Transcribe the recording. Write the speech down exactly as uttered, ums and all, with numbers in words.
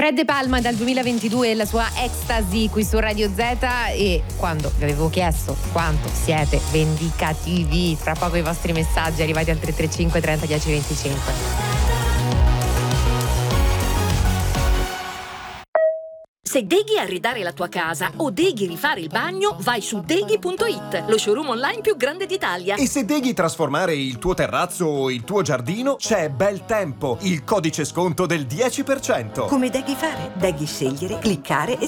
Fred De Palma dal duemilaventidue e la sua Ecstasy qui su Radio Z. E quando vi avevo chiesto quanto siete vendicativi, tra poco i vostri messaggi arrivati al tre tre cinque trenta dieci venticinque. Se deghi arredare la tua casa o deghi rifare il bagno, vai su deghi punto it, lo showroom online più grande d'Italia. E se deghi trasformare il tuo terrazzo o il tuo giardino, c'è Bel Tempo, il codice sconto del dieci per cento. Come deghi fare? Deghi scegliere, cliccare e